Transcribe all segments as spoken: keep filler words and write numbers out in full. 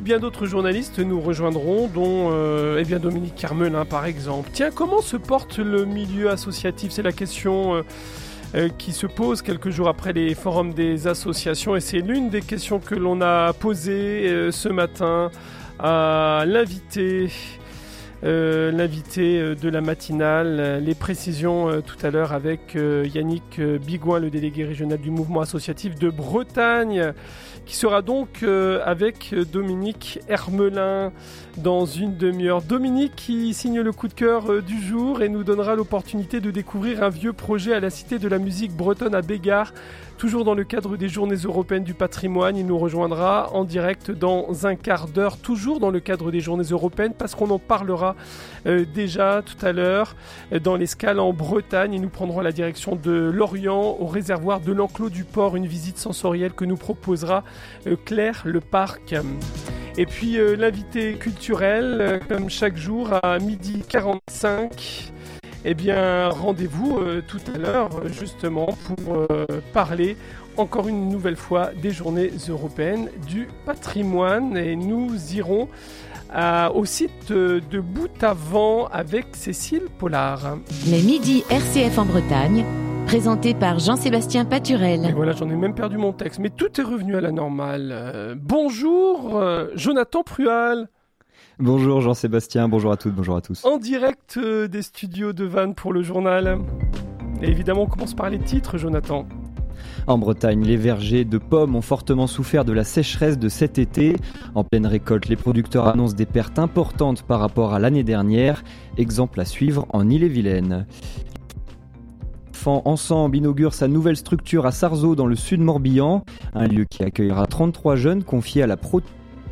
bien d'autres journalistes nous rejoindront, dont euh, eh bien Dominique Carmelin par exemple. Tiens, comment se porte le milieu associatif ? C'est la question euh, euh, qui se pose quelques jours après les forums des associations, et c'est l'une des questions que l'on a posées euh, ce matin à l'invité. Euh, l'invité euh, de la matinale, euh, les précisions euh, tout à l'heure avec euh, Yannick euh, Bigouin, le délégué régional du mouvement associatif de Bretagne, qui sera donc euh, avec Dominique Hermelin dans une demi-heure. Dominique qui signe le coup de cœur euh, du jour et nous donnera l'opportunité de découvrir un vieux projet à la Cité de la musique bretonne à Bégard, toujours dans le cadre des Journées européennes du patrimoine. Il nous rejoindra en direct dans un quart d'heure, toujours dans le cadre des Journées européennes, parce qu'on en parlera euh, déjà tout à l'heure euh, dans l'escale en Bretagne. Et nous prendrons la direction de Lorient, au réservoir de l'Enclos du Port, une visite sensorielle que nous proposera euh, Claire Le Parc. Et puis euh, l'invité culturel, euh, comme chaque jour à midi quarante-cinq. Eh bien, rendez-vous euh, tout à l'heure, justement, pour euh, parler encore une nouvelle fois des Journées européennes du patrimoine. Et nous irons euh, au site de, de Boutavent avec Cécile Pollard. Les midis R C F en Bretagne, présenté par Jean-Sébastien Paturel. Et voilà, j'en ai même perdu mon texte, mais tout est revenu à la normale. Euh, bonjour, euh, Jonathan Prual. Bonjour Jean-Sébastien, bonjour à toutes, bonjour à tous. En direct euh, des studios de Vannes pour le journal. Et évidemment, on commence par les titres, Jonathan. En Bretagne, les vergers de pommes ont fortement souffert de la sécheresse de cet été. En pleine récolte, les producteurs annoncent des pertes importantes par rapport à l'année dernière. Exemple à suivre en Ille-et-Vilaine. Enfants Ensemble inaugure sa nouvelle structure à Sarzeau dans le sud Morbihan, un lieu qui accueillera trente-trois jeunes confiés à la pro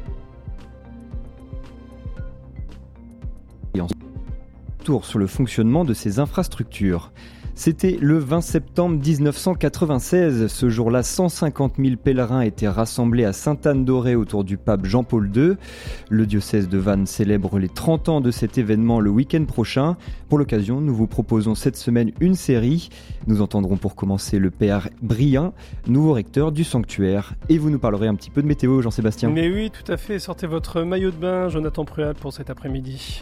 tour sur le fonctionnement de ces infrastructures. C'était le vingt septembre dix-neuf cent quatre-vingt-seize. Ce jour-là, cent cinquante mille pèlerins étaient rassemblés à Sainte-Anne-d'Auray autour du pape Jean-Paul deux. Le diocèse de Vannes célèbre les trente ans de cet événement le week-end prochain. Pour l'occasion, nous vous proposons cette semaine une série. Nous entendrons pour commencer le père Brien, nouveau recteur du sanctuaire. Et vous nous parlerez un petit peu de météo, Jean-Sébastien. Mais oui, tout à fait. Sortez votre maillot de bain, Jonathan Prual, pour cet après-midi.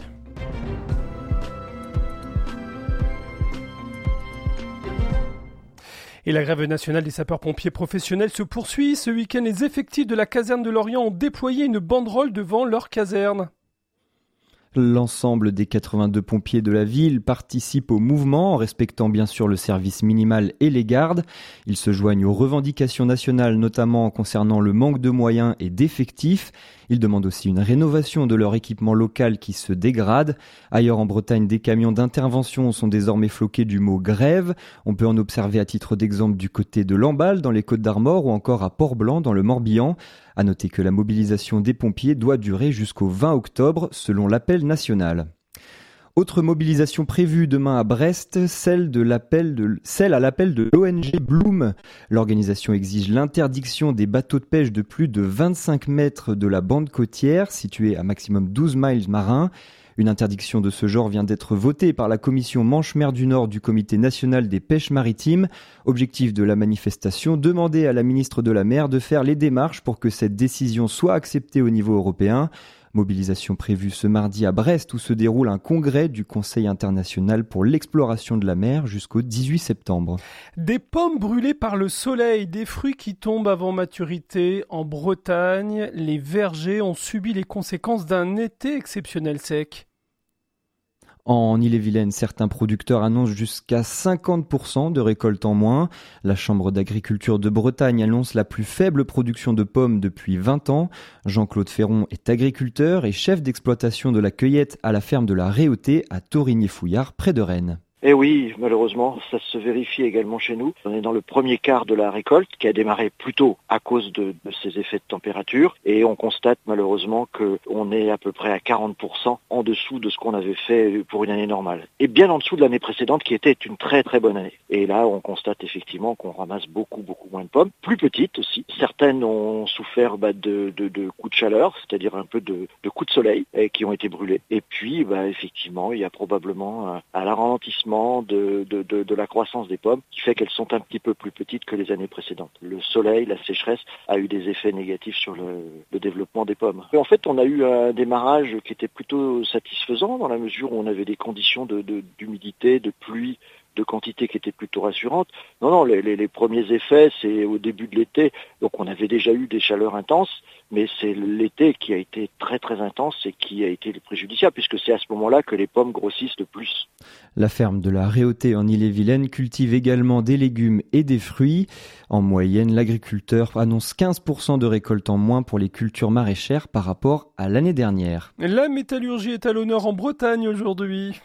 Et la grève nationale des sapeurs-pompiers professionnels se poursuit. Ce week-end, les effectifs de la caserne de Lorient ont déployé une banderole devant leur caserne. L'ensemble des quatre-vingt-deux pompiers de la ville participent au mouvement en respectant bien sûr le service minimal et les gardes. Ils se joignent aux revendications nationales, notamment concernant le manque de moyens et d'effectifs. Ils demandent aussi une rénovation de leur équipement local qui se dégrade. Ailleurs en Bretagne, des camions d'intervention sont désormais floqués du mot grève. On peut en observer à titre d'exemple du côté de Lamballe dans les Côtes-d'Armor ou encore à Port-Blanc dans le Morbihan. À noter que la mobilisation des pompiers doit durer jusqu'au vingt octobre selon l'appel national. Autre mobilisation prévue demain à Brest, celle, de l'appel de, celle à l'appel de l'O N G Bloom. L'organisation exige l'interdiction des bateaux de pêche de plus de vingt-cinq mètres de la bande côtière, située à maximum douze miles marins. Une interdiction de ce genre vient d'être votée par la commission Manche-Mer du Nord du Comité national des pêches maritimes. Objectif de la manifestation, demander à la ministre de la Mer de faire les démarches pour que cette décision soit acceptée au niveau européen. Mobilisation prévue ce mardi à Brest où se déroule un congrès du Conseil international pour l'exploration de la mer jusqu'au dix-huit septembre. Des pommes brûlées par le soleil, des fruits qui tombent avant maturité. En Bretagne, les vergers ont subi les conséquences d'un été exceptionnel sec. En Ille-et-Vilaine, certains producteurs annoncent jusqu'à cinquante pour cent de récolte en moins. La Chambre d'agriculture de Bretagne annonce la plus faible production de pommes depuis vingt ans. Jean-Claude Ferron est agriculteur et chef d'exploitation de la cueillette à la ferme de la Réauté à Torigné-Fouillard, près de Rennes. Eh oui, malheureusement, ça se vérifie également chez nous. On est dans le premier quart de la récolte qui a démarré plus tôt à cause de, de ces effets de température et on constate malheureusement qu'on est à peu près à quarante pour cent en dessous de ce qu'on avait fait pour une année normale. Et bien en dessous de l'année précédente qui était une très très bonne année. Et là, on constate effectivement qu'on ramasse beaucoup beaucoup moins de pommes, plus petites aussi. Certaines ont souffert bah, de, de, de coups de chaleur, c'est-à-dire un peu de, de coups de soleil et qui ont été brûlés. Et puis, bah, effectivement, il y a probablement un, un ralentissement ralentissement de, de, de, de la croissance des pommes qui fait qu'elles sont un petit peu plus petites que les années précédentes. Le soleil, la sécheresse a eu des effets négatifs sur le, le développement des pommes. Et en fait, on a eu un démarrage qui était plutôt satisfaisant dans la mesure où on avait des conditions de, de, d'humidité, de pluie, de quantité qui étaient plutôt rassurantes. Non, non, les, les, les premiers effets, c'est au début de l'été. Donc on avait déjà eu des chaleurs intenses, mais c'est l'été qui a été très très intense et qui a été préjudiciable, puisque c'est à ce moment-là que les pommes grossissent le plus. La ferme de la Réauté en Ille-et-Vilaine cultive également des légumes et des fruits. En moyenne, l'agriculteur annonce quinze pour cent de récolte en moins pour les cultures maraîchères par rapport à l'année dernière. La métallurgie est à l'honneur en Bretagne aujourd'hui.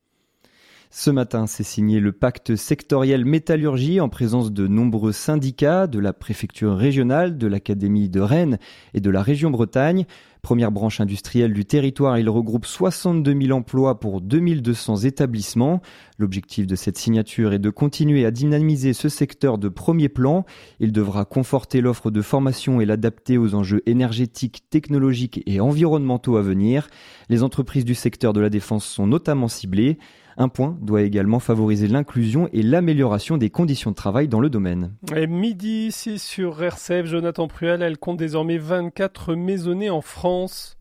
Ce matin, c'est signé le pacte sectoriel métallurgie en présence de nombreux syndicats, de la préfecture régionale, de l'Académie de Rennes et de la région Bretagne. Première branche industrielle du territoire, il regroupe soixante-deux mille emplois pour deux mille deux cents établissements. L'objectif de cette signature est de continuer à dynamiser ce secteur de premier plan. Il devra conforter l'offre de formation et l'adapter aux enjeux énergétiques, technologiques et environnementaux à venir. Les entreprises du secteur de la défense sont notamment ciblées. Un point doit également favoriser l'inclusion et l'amélioration des conditions de travail dans le domaine. Et midi, ici sur R C F, Jonathan Pruel, elle compte désormais vingt-quatre maisonnées en France.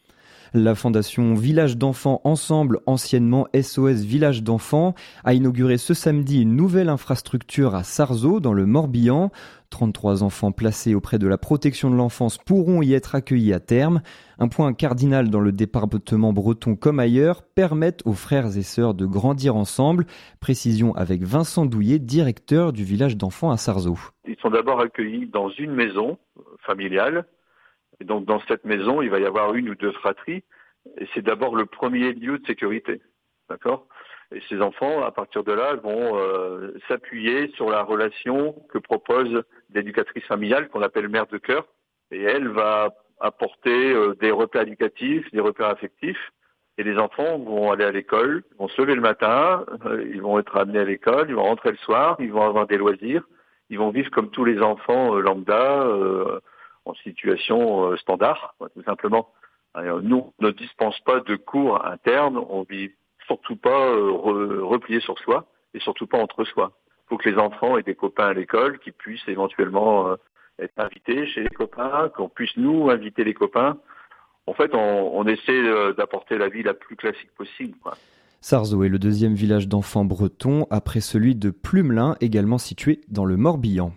La fondation Village d'enfants Ensemble, anciennement S O S Village d'enfants, a inauguré ce samedi une nouvelle infrastructure à Sarzeau, dans le Morbihan. trente-trois enfants placés auprès de la protection de l'enfance pourront y être accueillis à terme. Un point cardinal dans le département breton comme ailleurs, permettre aux frères et sœurs de grandir ensemble. Précision avec Vincent Douillet, directeur du village d'enfants à Sarzeau. Ils sont d'abord accueillis dans une maison familiale. Et donc dans cette maison, il va y avoir une ou deux fratries. Et c'est d'abord le premier lieu de sécurité. D'accord ? Et ces enfants, à partir de là, vont euh, s'appuyer sur la relation que propose l'éducatrice familiale qu'on appelle mère de cœur. Et elle va apporter euh, des repères éducatifs, des repères affectifs. Et les enfants vont aller à l'école, vont se lever le matin, euh, ils vont être amenés à l'école, ils vont rentrer le soir, ils vont avoir des loisirs. Ils vont vivre comme tous les enfants euh, lambda, euh, en situation euh, standard, tout simplement. Alors, nous, on ne dispense pas de cours internes, on vit surtout pas euh, re, replié sur soi et surtout pas entre soi. Il faut que les enfants aient des copains à l'école, qui puissent éventuellement euh, être invités chez les copains, qu'on puisse nous inviter les copains. En fait, on, on essaie euh, d'apporter la vie la plus classique possible, quoi. Sarzeau est le deuxième village d'enfants bretons, après celui de Plumelin, également situé dans le Morbihan.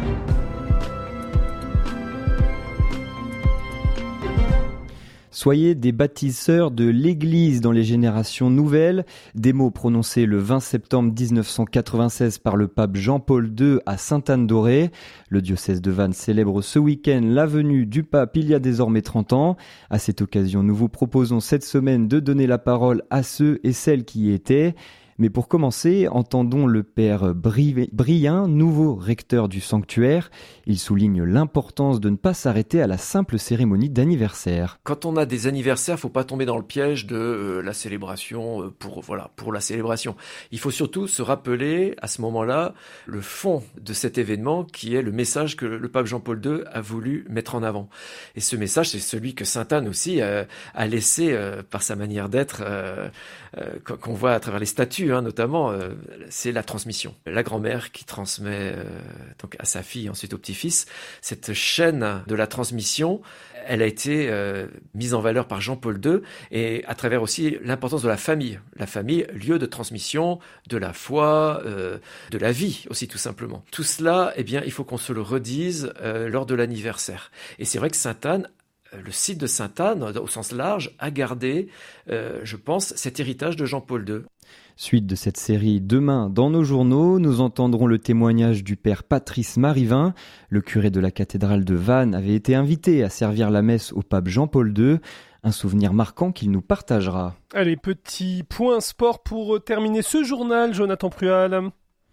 Soyez des bâtisseurs de l'Église dans les générations nouvelles. Des mots prononcés le vingt septembre dix-neuf cent quatre-vingt-seize par le pape Jean-Paul deux à Sainte-Anne-d'Auray. Le diocèse de Vannes célèbre ce week-end la venue du pape il y a désormais trente ans. À cette occasion, nous vous proposons cette semaine de donner la parole à ceux et celles qui y étaient. Mais pour commencer, entendons le père Brien, nouveau recteur du sanctuaire. Il souligne l'importance de ne pas s'arrêter à la simple cérémonie d'anniversaire. Quand on a des anniversaires, faut pas tomber dans le piège de euh, la célébration euh, pour voilà pour la célébration. Il faut surtout se rappeler à ce moment-là le fond de cet événement, qui est le message que le pape Jean-Paul deux a voulu mettre en avant. Et ce message, c'est celui que Sainte Anne aussi euh, a laissé euh, par sa manière d'être, euh, euh, qu'on voit à travers les statues. Hein, notamment, euh, c'est la transmission. La grand-mère qui transmet euh, donc à sa fille, ensuite au petit-fils. Cette chaîne de la transmission, elle a été euh, mise en valeur par Jean-Paul deux, et à travers aussi l'importance de la famille. La famille, lieu de transmission de la foi, euh, de la vie aussi tout simplement. Tout cela, eh bien, il faut qu'on se le redise euh, lors de l'anniversaire. Et c'est vrai que Sainte Anne, le site de Sainte Anne, au sens large, a gardé, euh, je pense, cet héritage de Jean-Paul deux. Suite de cette série, demain, dans nos journaux, nous entendrons le témoignage du père Patrice Marivin. Le curé de la cathédrale de Vannes avait été invité à servir la messe au pape Jean-Paul deux. Un souvenir marquant qu'il nous partagera. Allez, petit point sport pour terminer ce journal, Jonathan Prual.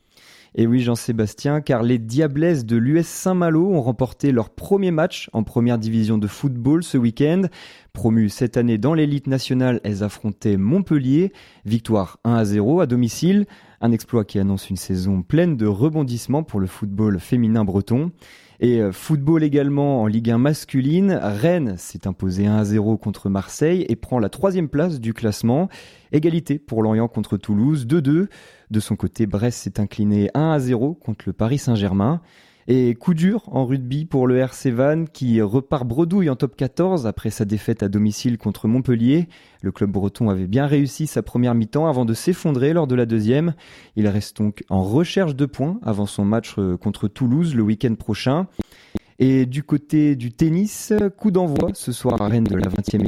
Et oui, Jean-Sébastien, car les Diablesses de l'U S Saint-Malo ont remporté leur premier match en première division de football ce week-end. Promues cette année dans l'élite nationale, elles affrontaient Montpellier. Victoire un à zéro à domicile. Un exploit qui annonce une saison pleine de rebondissements pour le football féminin breton. Et euh, football également en Ligue un masculine. Rennes s'est imposé un à zéro contre Marseille et prend la troisième place du classement. Égalité pour Lorient contre Toulouse, deux deux. De son côté, Brest s'est incliné un à zéro contre le Paris Saint-Germain. Et coup dur en rugby pour le R C Vannes qui repart bredouille en top quatorze après sa défaite à domicile contre Montpellier. Le club breton avait bien réussi sa première mi-temps avant de s'effondrer lors de la deuxième. Il reste donc en recherche de points avant son match contre Toulouse le week-end prochain. Et du côté du tennis, coup d'envoi ce soir à Rennes de la vingtième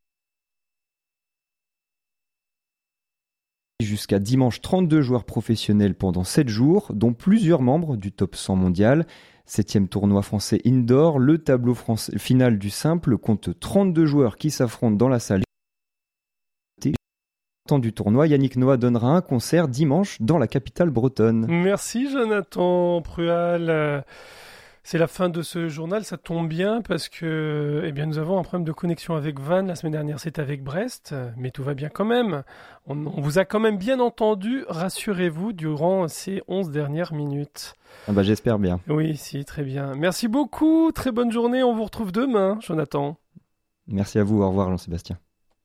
jusqu'à dimanche, trente-deux joueurs professionnels pendant sept jours, dont plusieurs membres du top cent mondial. Septième tournoi français indoor, le tableau français, final du simple compte trente-deux joueurs qui s'affrontent dans la salle. Temps du tournoi, Yannick Noah donnera un concert dimanche dans la capitale bretonne. Merci Jonathan Prual. C'est la fin de ce journal, ça tombe bien parce que eh bien, nous avons un problème de connexion avec Vannes. La semaine dernière, c'était avec Brest, mais tout va bien quand même. On, on vous a quand même bien entendu, rassurez-vous, durant ces onze dernières minutes. Ah bah, j'espère bien. Oui, si, très bien. Merci beaucoup, très bonne journée. On vous retrouve demain, Jonathan. Merci à vous, au revoir Jean-Sébastien.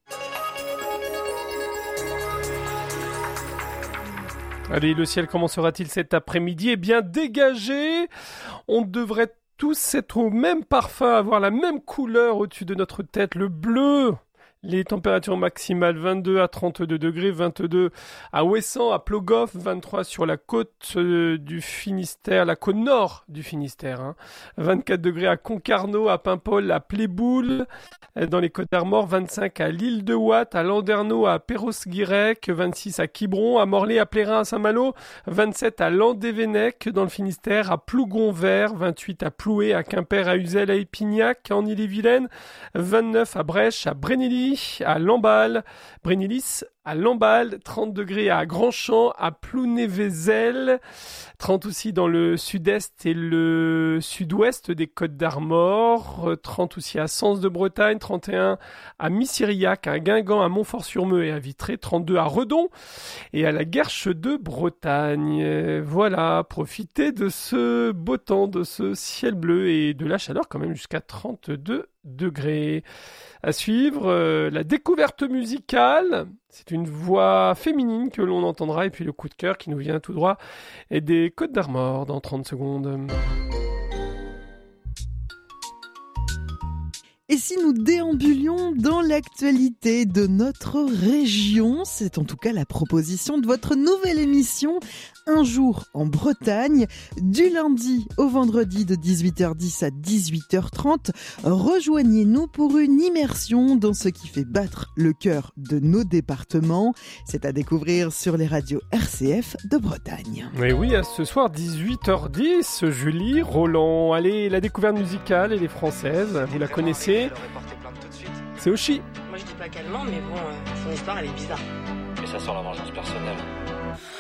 Allez, le ciel, comment sera-t-il cet après-midi ? Eh bien, dégagé. On devrait tous être au même parfum, avoir la même couleur au-dessus de notre tête, le bleu. Les températures maximales vingt-deux à trente-deux degrés, vingt-deux à Ouessant, à Plogoff, vingt-trois sur la côte euh, du Finistère, la côte nord du Finistère, hein. vingt-quatre degrés à Concarneau, à Paimpol, à Pléboul, dans les Côtes d'Armor, vingt-cinq à l'île de Ouate, à Landerneau, à Perros-Guirec, vingt-six à Quiberon, à Morlaix, à Plérin, à Saint-Malo, vingt-sept à Landévennec, dans le Finistère, à Plougonvert, vingt-huit à Ploué, à Quimper, à Uzel, à Épignac, en Ille-et-Vilaine, vingt-neuf à Brèche, à Brénélis, à Lamballe, Brénélis, à Lamballe, trente degrés à Grandchamp, à Plounévézel, trente aussi dans le sud-est et le sud-ouest des Côtes d'Armor, trente aussi à Sens de Bretagne, trente et un à Missiriac, à Guingamp, à Montfort-sur-Meux et à Vitré, trente-deux à Redon et à la Guerche de Bretagne. Voilà, profitez de ce beau temps, de ce ciel bleu et de la chaleur quand même jusqu'à trente-deux degrés. À suivre, euh, la découverte musicale, c'est une voix féminine que l'on entendra, et puis le coup de cœur qui nous vient tout droit et des Côtes d'Armor dans trente secondes. Et si nous déambulions dans l'actualité de notre région, c'est en tout cas la proposition de votre nouvelle émission Un jour en Bretagne, du lundi au vendredi de dix-huit heures dix à dix-huit heures trente. Rejoignez-nous pour une immersion dans ce qui fait battre le cœur de nos départements. C'est à découvrir sur les radios R C F de Bretagne. Mais oui, à ce soir dix-huit heures dix, Julie Roland. Allez, la découverte musicale, elle est française, vous la connaissez. C'est Oshi. Moi je dis pas qu'elle ment, mais bon, euh, son histoire elle est bizarre. Mais ça sent la vengeance personnelle.